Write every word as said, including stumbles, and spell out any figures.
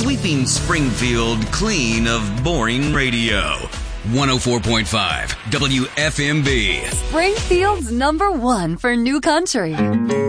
sweeping Springfield clean of boring radio. one oh four point five W F M B. Springfield's number one for new country.